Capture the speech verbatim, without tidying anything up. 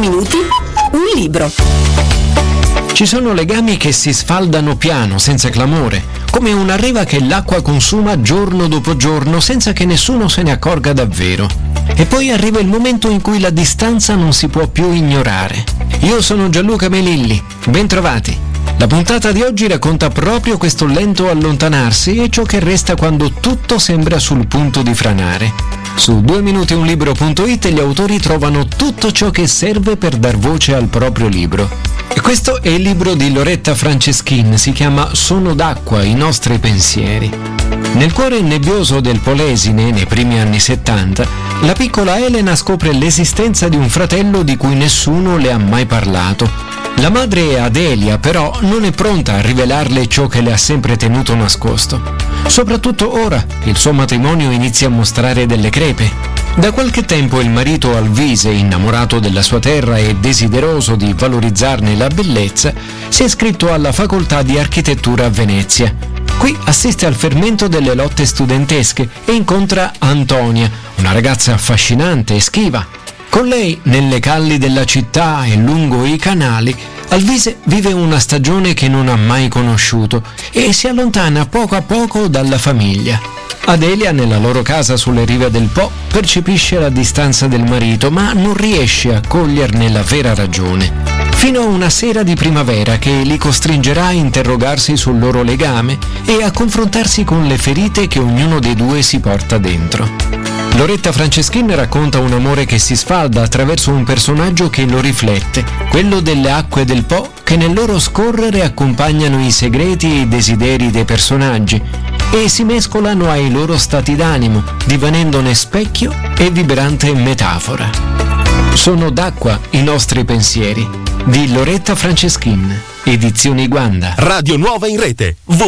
minuti, un libro. Ci sono legami che si sfaldano piano, senza clamore, come una riva che l'acqua consuma giorno dopo giorno senza che nessuno se ne accorga davvero. E poi arriva il momento in cui la distanza non si può più ignorare. Io sono Gianluca Melilli, bentrovati. La puntata di oggi racconta proprio questo lento allontanarsi e ciò che resta quando tutto sembra sul punto di franare. Su due minuti un libro punto it gli autori trovano tutto ciò che serve per dar voce al proprio libro. E questo è il libro di Loretta Franceschin, si chiama Sono d'acqua, i nostri pensieri. Nel cuore nebbioso del Polesine, nei primi anni settanta, la piccola Elena scopre l'esistenza di un fratello di cui nessuno le ha mai parlato. La madre Adelia, però, non è pronta a rivelarle ciò che le ha sempre tenuto nascosto, soprattutto ora che il suo matrimonio inizia a mostrare delle crepe. Da qualche tempo il marito Alvise, innamorato della sua terra e desideroso di valorizzarne la bellezza, si è iscritto alla facoltà di architettura a Venezia. Qui assiste al fermento delle lotte studentesche e incontra Antonia, una ragazza affascinante e schiva. Con lei, nelle calli della città e lungo i canali, Alvise vive una stagione che non ha mai conosciuto e si allontana poco a poco dalla famiglia. Adelia, nella loro casa sulle rive del Po, percepisce la distanza del marito, ma non riesce a coglierne la vera ragione. Fino a una sera di primavera che li costringerà a interrogarsi sul loro legame e a confrontarsi con le ferite che ognuno dei due si porta dentro. Loretta Franceschin racconta un amore che si sfalda attraverso un personaggio che lo riflette, quello delle acque del Po che nel loro scorrere accompagnano i segreti e i desideri dei personaggi e si mescolano ai loro stati d'animo, divenendone specchio e vibrante metafora. Sono d'acqua i nostri pensieri, di Loretta Franceschin, Edizioni Guanda. Radio Nuova in rete.